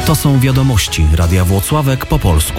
To są wiadomości Radia Włocławek po polsku.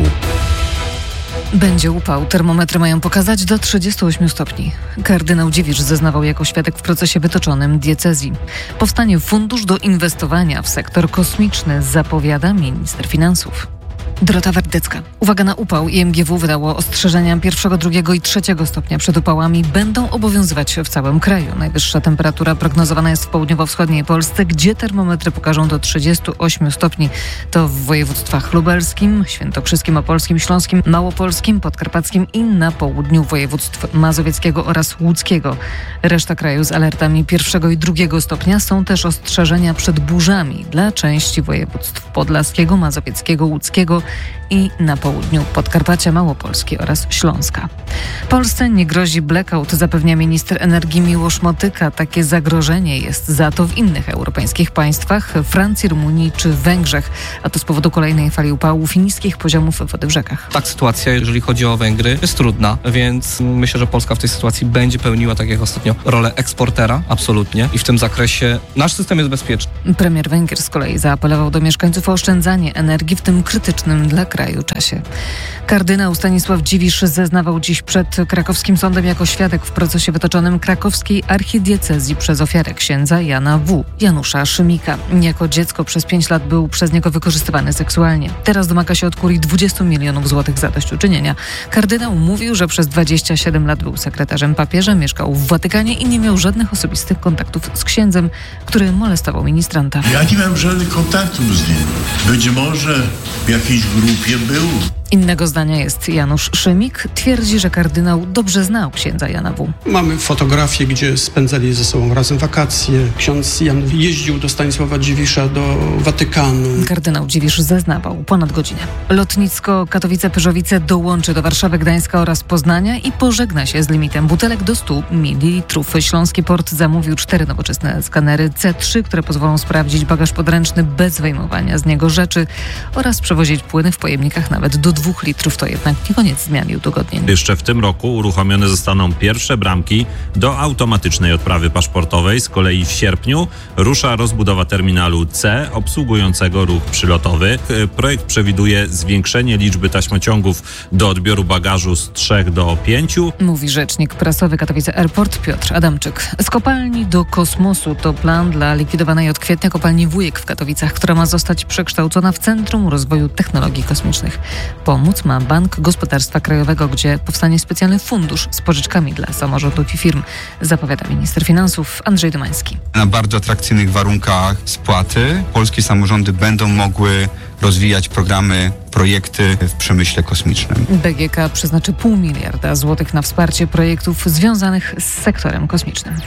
Będzie upał. Termometry mają pokazać do 38 stopni. Kardynał Dziwisz zeznawał jako świadek w procesie wytoczonym diecezji. Powstanie fundusz do inwestowania w sektor kosmiczny, zapowiada minister finansów. Dorota Wardecka. Uwaga na upał. IMGW wydało ostrzeżenia 1., 2. i 3. stopnia przed upałami. Będą obowiązywać w całym kraju. Najwyższa temperatura prognozowana jest w południowo-wschodniej Polsce, gdzie termometry pokażą do 38 stopni. To w województwach lubelskim, świętokrzyskim, opolskim, śląskim, małopolskim, podkarpackim i na południu województw mazowieckiego oraz łódzkiego. Reszta kraju z alertami 1. i 2. stopnia. Są też ostrzeżenia przed burzami dla części województw podlaskiego, mazowieckiego, łódzkiego i na południu Podkarpacia, Małopolski oraz Śląska. Polsce nie grozi blackout, zapewnia minister energii Miłosz Motyka. Takie zagrożenie jest za to w innych europejskich państwach, Francji, Rumunii czy Węgrzech, a to z powodu kolejnej fali upałów i niskich poziomów wody w rzekach. Tak, sytuacja, jeżeli chodzi o Węgry, jest trudna, więc myślę, że Polska w tej sytuacji będzie pełniła, tak jak ostatnio, rolę eksportera, absolutnie. I w tym zakresie nasz system jest bezpieczny. Premier Węgier z kolei zaapelował do mieszkańców o oszczędzanie energii w tym krytycznym dla kraju czasie. Kardynał Stanisław Dziwisz zeznawał dziś przed krakowskim sądem jako świadek w procesie wytoczonym krakowskiej archidiecezji przez ofiarę księdza Jana W., Janusza Szymika. Jako dziecko przez 5 lat był przez niego wykorzystywany seksualnie. Teraz domaga się od kurii 20 milionów złotych zadośćuczynienia. Kardynał mówił, że przez 27 lat był sekretarzem papieża, mieszkał w Watykanie i nie miał żadnych osobistych kontaktów z księdzem, który molestował ministranta. Ja nie miałem żadnych kontaktów z nim. Być może w jakiejś grupie był. Innego zdania jest Janusz Szymik. Twierdzi, że kardynał dobrze znał księdza Jana W. Mamy fotografie, gdzie spędzali ze sobą razem wakacje. Ksiądz Jan jeździł do Stanisława Dziwisza do Watykanu. Kardynał Dziwisz zeznawał ponad godzinę. Lotnisko Katowice-Pyrzowice dołączy do Warszawy, Gdańska oraz Poznania i pożegna się z limitem butelek do 100 ml. Śląski Port zamówił 4 nowoczesne skanery C3, które pozwolą sprawdzić bagaż podręczny bez wyjmowania z niego rzeczy oraz przewozić płyny w pojemnikach nawet do 2 litrów. To jednak nie koniec zmian i udogodnień. Jeszcze w tym roku uruchomione zostaną pierwsze bramki do automatycznej odprawy paszportowej. Z kolei w sierpniu rusza rozbudowa terminalu C obsługującego ruch przylotowy. Projekt przewiduje zwiększenie liczby taśmociągów do odbioru bagażu z 3 do 5. Mówi rzecznik prasowy Katowice Airport Piotr Adamczyk. Z kopalni do kosmosu to plan dla likwidowanej od kwietnia kopalni Wujek w Katowicach, która ma zostać przekształcona w Centrum Rozwoju Technologii Kosmicznych. Pomóc ma Bank Gospodarstwa Krajowego, gdzie powstanie specjalny fundusz z pożyczkami dla samorządów i firm, zapowiada minister finansów Andrzej Domański. Na bardzo atrakcyjnych warunkach spłaty polskie samorządy będą mogły rozwijać programy, projekty w przemyśle kosmicznym. BGK przeznaczy 0,5 miliarda złotych na wsparcie projektów związanych z sektorem kosmicznym.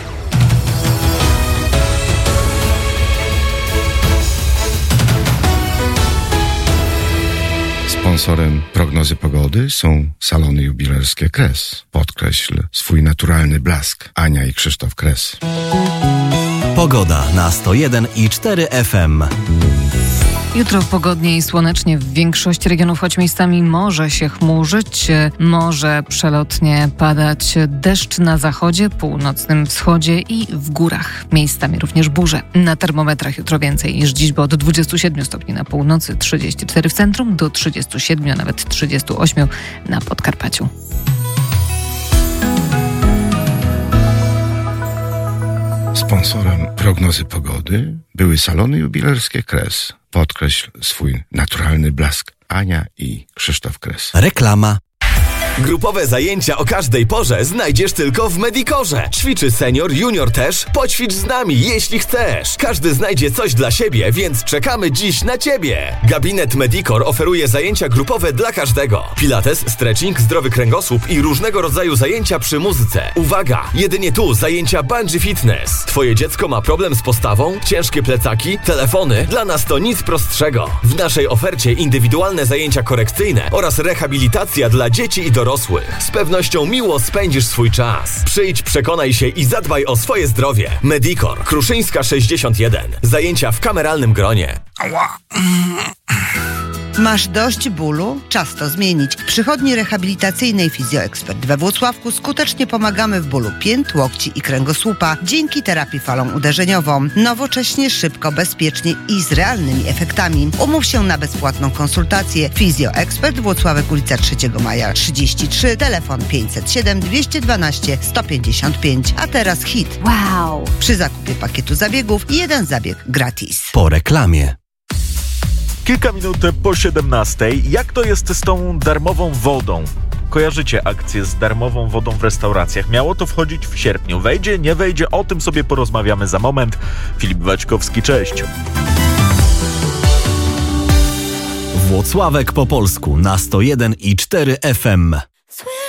Sponsorem prognozy pogody są salony jubilerskie Kres. Podkreśl swój naturalny blask. Ania i Krzysztof Kres. Pogoda na 101,4 FM. Jutro pogodnie i słonecznie w większości regionów, choć miejscami może się chmurzyć, może przelotnie padać deszcz na zachodzie, północnym wschodzie i w górach. Miejscami również burze. Na termometrach jutro więcej niż dziś, bo od 27 stopni na północy, 34 w centrum, do 37, a nawet 38 na Podkarpaciu. Sponsorem prognozy pogody były salony jubilerskie Kres. Podkreśl swój naturalny blask. Ania i Krzysztof Kres. Reklama. Grupowe zajęcia o każdej porze znajdziesz tylko w Medicorze. Ćwiczy senior, junior też. Poćwicz z nami, jeśli chcesz. Każdy znajdzie coś dla siebie, więc czekamy dziś na Ciebie. Gabinet Medicor oferuje zajęcia grupowe dla każdego. Pilates, stretching, zdrowy kręgosłup i różnego rodzaju zajęcia przy muzyce. Uwaga! Jedynie tu zajęcia bungee fitness. Twoje dziecko ma problem z postawą? Ciężkie plecaki? Telefony? Dla nas to nic prostszego. W naszej ofercie indywidualne zajęcia korekcyjne oraz rehabilitacja dla dzieci i dorosłych. Z pewnością miło spędzisz swój czas. Przyjdź, przekonaj się i zadbaj o swoje zdrowie. Medicor, Kruszyńska 61. Zajęcia w kameralnym gronie. Masz dość bólu? Czas to zmienić. W przychodni rehabilitacyjnej Fizjoekspert we Włocławku skutecznie pomagamy w bólu pięt, łokci i kręgosłupa dzięki terapii falą uderzeniową. Nowocześnie, szybko, bezpiecznie i z realnymi efektami. Umów się na bezpłatną konsultację. Fizjoekspert Włocławek, ulica 3 Maja 33, telefon 507 212 155. A teraz hit. Wow! Przy zakupie pakietu zabiegów 1 zabieg gratis. Po reklamie. Kilka minut po 17. Jak to jest z tą darmową wodą? Kojarzycie akcję z darmową wodą w restauracjach. Miało to wchodzić w sierpniu. Wejdzie, nie wejdzie? O tym sobie porozmawiamy za moment. Filip Waćkowski, cześć. Włocławek po polsku na 101,4 FM.